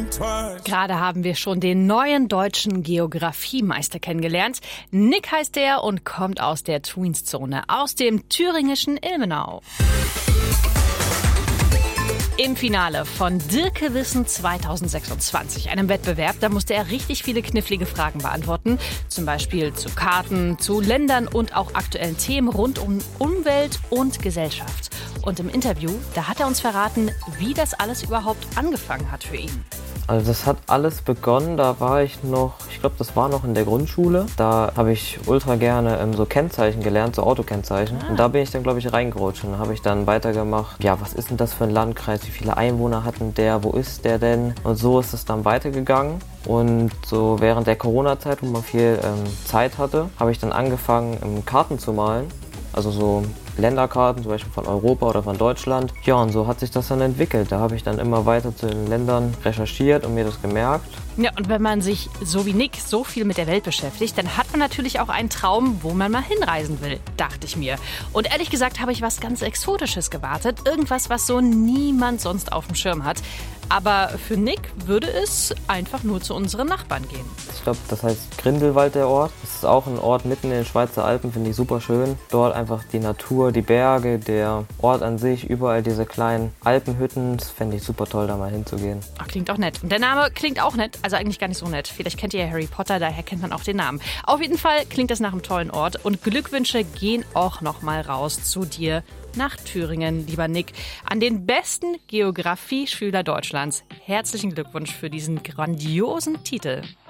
Gerade haben wir schon den neuen deutschen Geografiemeister kennengelernt. Nick heißt er und kommt aus der Tweens-Zone, aus dem thüringischen Ilmenau. Im Finale von Dirke Wissen 2026, einem Wettbewerb, da musste er richtig viele knifflige Fragen beantworten. Zum Beispiel zu Karten, zu Ländern und auch aktuellen Themen rund um Umwelt und Gesellschaft. Und im Interview, da hat er uns verraten, wie das alles überhaupt angefangen hat für ihn. Also das hat alles begonnen, da war ich noch, ich glaube, das war noch in der Grundschule. Da habe ich ultra gerne so Kennzeichen gelernt, so Autokennzeichen. Und da bin ich dann, glaube ich, reingerutscht. Und da habe ich dann weitergemacht, ja, was ist denn das für ein Landkreis, wie viele Einwohner hatten der, wo ist der denn? Und so ist es dann weitergegangen. Und so während der Corona-Zeit, wo man viel Zeit hatte, habe ich dann angefangen, Karten zu malen. Also so Länderkarten, zum Beispiel von Europa oder von Deutschland. Ja, und so hat sich das dann entwickelt. Da habe ich dann immer weiter zu den Ländern recherchiert und mir das gemerkt. Ja, und wenn man sich, so wie Nick, so viel mit der Welt beschäftigt, dann hat man natürlich auch einen Traum, wo man mal hinreisen will, dachte ich mir. Und ehrlich gesagt habe ich was ganz Exotisches gewartet. Irgendwas, was so niemand sonst auf dem Schirm hat. Aber für Nick würde es einfach nur zu unseren Nachbarn gehen. Ich glaube, das heißt Grindelwald, der Ort. Das ist auch ein Ort mitten in den Schweizer Alpen, finde ich super schön. Dort einfach die Natur, die Berge, der Ort an sich, überall diese kleinen Alpenhütten. Das fände ich super toll, da mal hinzugehen. Ach, klingt auch nett. Und der Name klingt auch nett, also eigentlich gar nicht so nett. Vielleicht kennt ihr ja Harry Potter, daher kennt man auch den Namen. Auf jeden Fall klingt das nach einem tollen Ort. Und Glückwünsche gehen auch nochmal raus zu dir nach Thüringen, lieber Nick, an den besten Geografieschüler Deutschlands. Herzlichen Glückwunsch für diesen grandiosen Titel.